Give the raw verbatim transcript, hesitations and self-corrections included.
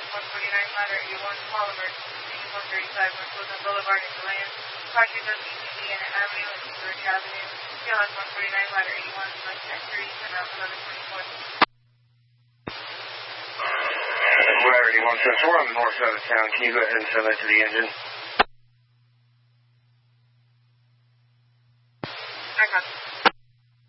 one forty-nine, ladder eighty-one, small emergency, one thirty-five, North Woodland Boulevard in Deland, crossing of E C D and Avenue and George Avenue, C L S one forty-nine, ladder eighty-one, left ten three, send out eleven twenty-four. Ladder eighty-one, since we're on the north side of town, can you go ahead and send that to the engine?